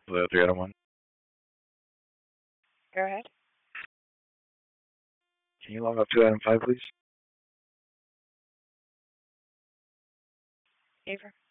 The 3 out of 1. Go ahead. Can you log off 2 item 5, please? Ava.